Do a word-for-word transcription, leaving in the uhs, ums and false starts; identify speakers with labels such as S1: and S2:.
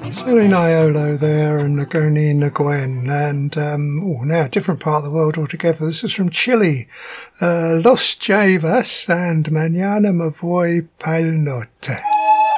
S1: Silly Niolo there and Nagoni Ngwen, and um, oh, now a different part of the world altogether. This is from Chile. Uh, Los Javas and Mañana Me Voy Pa'l Norte.